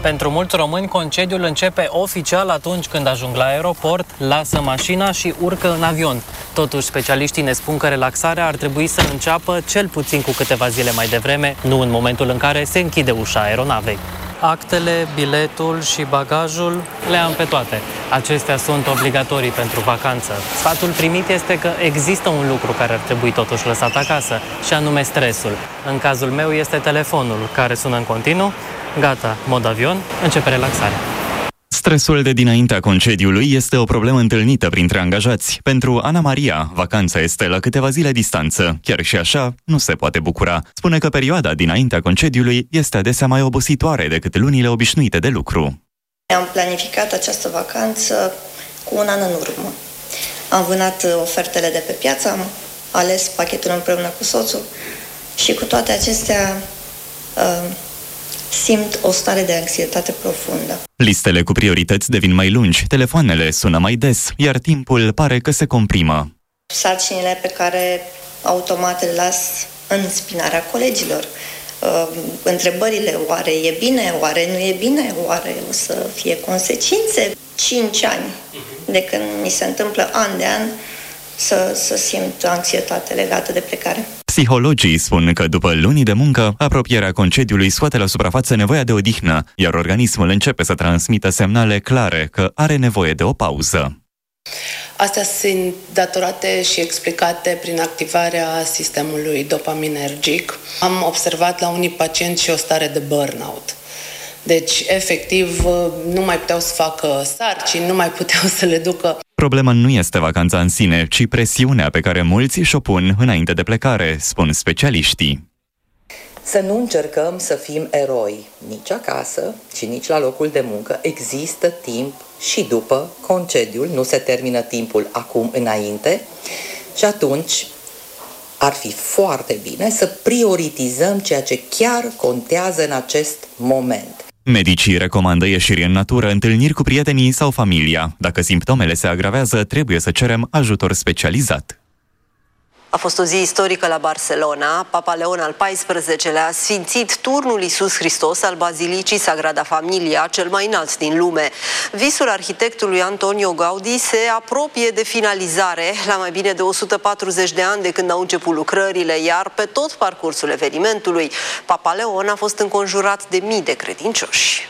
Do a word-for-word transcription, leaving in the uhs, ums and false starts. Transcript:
Pentru mulți români, concediul începe oficial atunci când ajung la aeroport, lasă mașina și urcă în avion. Totuși, specialiștii ne spun că relaxarea ar trebui să înceapă cel puțin cu câteva zile mai devreme, nu în momentul în care se închide ușa aeronavei. Actele, biletul și bagajul le am pe toate. Acestea sunt obligatorii pentru vacanță. Sfatul primit este că există un lucru care ar trebui totuși lăsat acasă, și anume stresul. În cazul meu este telefonul, care sună în continuu. Gata, mod avion, începe relaxarea. Stresul de dinaintea concediului este o problemă întâlnită printre angajați. Pentru Ana Maria, vacanța este la câteva zile distanță. Chiar și așa, nu se poate bucura. Spune că perioada dinaintea concediului este adesea mai obositoare decât lunile obișnuite de lucru. Am planificat această vacanță cu un an în urmă. Am vânat ofertele de pe piață, am ales pachetul împreună cu soțul și cu toate acestea simt o stare de anxietate profundă. Listele cu priorități devin mai lungi, telefoanele sună mai des, iar timpul pare că se comprimă. Sarcinile pe care automat le las în spinarea colegilor. Uh, întrebările, oare e bine, oare nu e bine, oare o să fie consecințe? Cinci ani de când mi se întâmplă an de an să, să simt anxietate legată de plecare. Psihologii spun că după luni de muncă, apropierea concediului scoate la suprafață nevoia de odihnă, iar organismul începe să transmită semnale clare că are nevoie de o pauză. Astea sunt datorate și explicate prin activarea sistemului dopaminergic. Am observat la unii pacienți și o stare de burnout. Deci, efectiv, nu mai puteau să facă sarcini, nu mai puteau să le ducă. Problema nu este vacanța în sine, ci presiunea pe care mulți și-o pun înainte de plecare, spun specialiștii. Să nu încercăm să fim eroi, nici acasă și nici la locul de muncă. Există timp și după concediul, nu se termină timpul acum înainte și atunci ar fi foarte bine să prioritizăm ceea ce chiar contează în acest moment. Medicii recomandă ieșiri în natură, întâlniri cu prietenii sau familia. Dacă simptomele se agravează, trebuie să cerem ajutor specializat. A fost o zi istorică la Barcelona. Papa Leon al paisprezecelea a sfințit turnul Iisus Hristos al Bazilicii Sagrada Familia, cel mai înalt din lume. Visul arhitectului Antonio Gaudi se apropie de finalizare la mai bine de o sută patruzeci de ani de când au început lucrările, iar pe tot parcursul evenimentului, Papa Leon a fost înconjurat de mii de credincioși.